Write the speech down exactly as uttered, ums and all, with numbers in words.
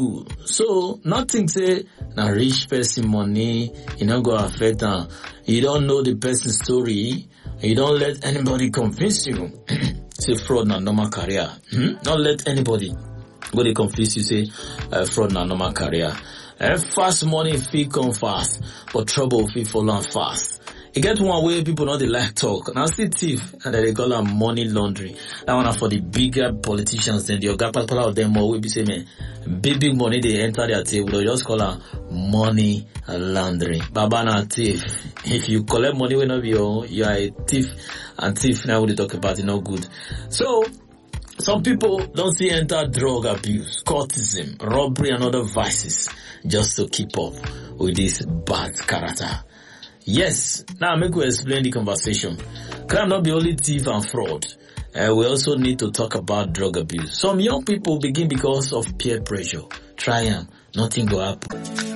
school. So nothing say na rich person money, you not go affect them. You don't know the person's story. You don't let anybody convince you. Say fraud na normal career. Hmm? Don't let anybody go they confuse you. Say uh, fraud na normal career. Uh, fast money fit come fast, but trouble fit follow fast. You get one way people know they like talk. Now see thief, and they call them money laundering. That one are for the bigger politicians. Then the other part of them will be saying, man, big big money they enter their table. They just call them money laundering. Baba na thief. If you collect money when not your, you are a thief, and thief now we talk about it not good. So some people don't see enter drug abuse, cultism, robbery, and other vices just to keep up with this bad character. Yes, now I'm going to explain the conversation. Crime not be only thief and fraud. Uh, we also need to talk about drug abuse. Some young people begin because of peer pressure. Try and nothing go happen.